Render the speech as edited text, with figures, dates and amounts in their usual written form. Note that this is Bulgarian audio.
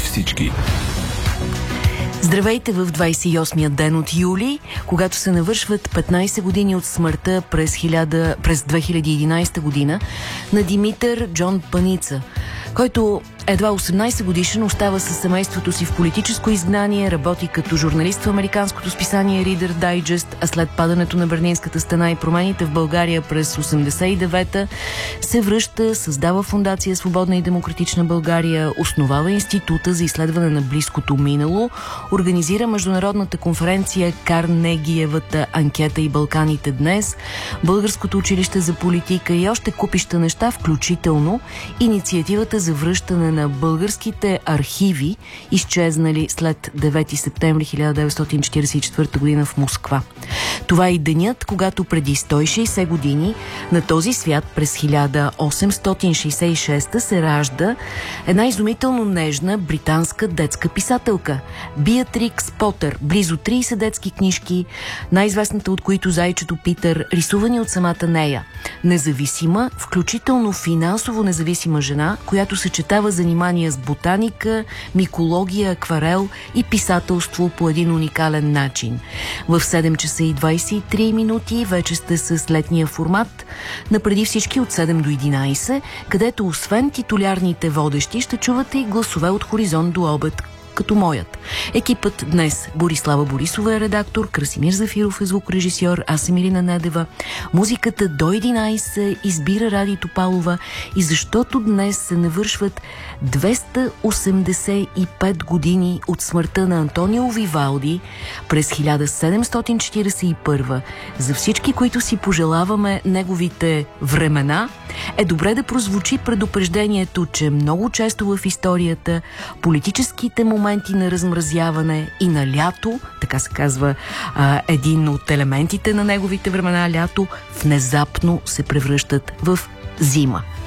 всички. Здравейте в 28-я ден от юли, когато се навършват 15 години от смъртта през 2011 година на Димитър Джон Паница, който едва 18 годишен остава със семейството си в политическо изгнание, работи като журналист в американското списание Reader Digest, а след падането на Берлинската стена и промените в България през 89-та се връща, създава фондация Свободна и демократична България, основава Института за изследване на близкото минало, организира международната конференция Карнегиевата анкета и Балканите днес, Българското училище за политика и още купища неща, включително инициативата за връщане на българските архиви, изчезнали след 9 септември 1944 година в Москва. Това е и денят, когато преди 160 години на този свят през 1866 се ражда една изумително нежна британска детска писателка Биатрикс Потър. Близо 30 детски книжки, най-известната от които Зайчето Питър, рисувани от самата нея. Независима, включително финансово независима жена, която съчетава занимания с ботаника, микология, акварел и писателство по един уникален начин. В 7 часа и 23 минути вече сте с летния формат на преди всички от 7 до 11, където освен титулярните водещи ще чувате и гласове от хоризонт до обед, като моят. Екипът днес: Борислава Борисова е редактор, Красимир Зафиров е звукорежисьор, аз съм Ирина Недева. Музиката до 11 избира Ради Топалова, и защото днес се навършват 285 години от смъртта на Антонио Вивалди през 1741, за всички, които си пожелаваме неговите времена, е добре да прозвучи предупреждението, че много често в историята политическите моменти на размразяване и на лято, така се казва един от елементите на неговите времена, лято, внезапно се превръщат в зима.